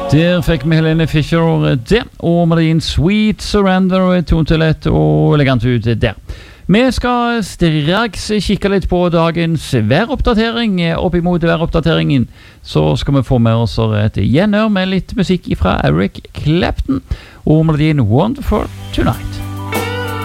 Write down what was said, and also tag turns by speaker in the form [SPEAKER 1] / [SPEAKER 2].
[SPEAKER 1] Der fikk vi Helene Fischer det, og melodien Sweet Surrender tontelett og elegant ut der. Vi skal straks kikke litt på dagens væroppdatering. Opp imot væroppdateringen så skal vi få med oss et gjenhør med litt musikk fra Eric Clapton og melodien Wonderful Tonight.